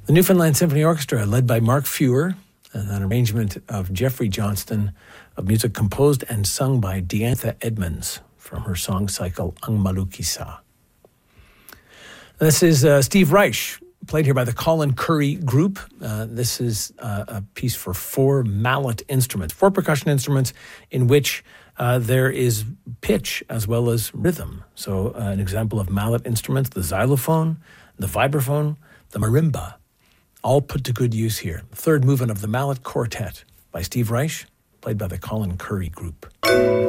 The Newfoundland Symphony Orchestra, led by Mark Fewer, and an arrangement of Jeffrey Johnston, of music composed and sung by Diantha Edmonds from her song cycle Ang Malukisa. This is Steve Reich, played here by the Colin Currie Group. This is a piece for 4 mallet instruments, 4 percussion instruments in which there is pitch as well as rhythm. So an example of mallet instruments, the xylophone, the vibraphone, the marimba, all put to good use here. Third movement of the Mallet Quartet by Steve Reich, played by the Colin Currie Group.